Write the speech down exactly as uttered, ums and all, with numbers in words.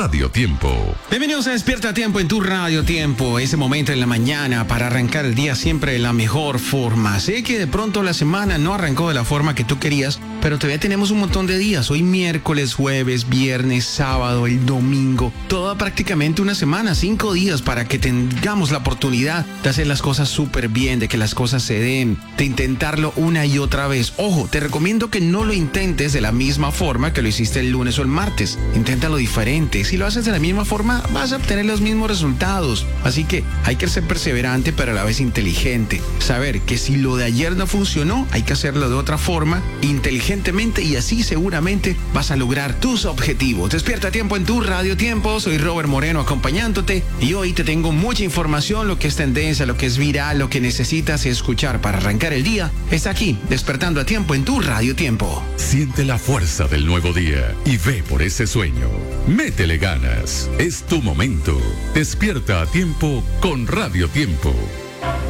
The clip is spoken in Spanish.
Radio Tiempo. Bienvenidos a Despierta a Tiempo en tu Radio Tiempo. Ese momento en la mañana para arrancar el día siempre de la mejor forma. Sé que de pronto la semana no arrancó de la forma que tú querías, pero todavía tenemos un montón de días. Hoy miércoles, jueves, viernes, sábado, el domingo. Toda prácticamente una semana, cinco días para que tengamos la oportunidad de hacer las cosas súper bien, de que las cosas se den, de intentarlo una y otra vez. Ojo, te recomiendo que no lo intentes de la misma forma que lo hiciste el lunes o el martes. Inténtalo diferente. Si lo haces de la misma forma, vas a obtener los mismos resultados. Así que hay que ser perseverante, pero a la vez inteligente. Saber que si lo de ayer no funcionó, hay que hacerlo de otra forma, inteligentemente, y así seguramente vas a lograr tus objetivos. Despierta a Tiempo en tu Radio Tiempo. Soy Robert Moreno acompañándote y hoy te tengo mucha información, lo que es tendencia, lo que es viral, lo que necesitas escuchar para arrancar el día. Está aquí, Despertando a Tiempo en tu Radio Tiempo. Siente la fuerza del nuevo día y ve por ese sueño. Métele ganas. Es tu momento. Despierta a Tiempo con Radio Tiempo.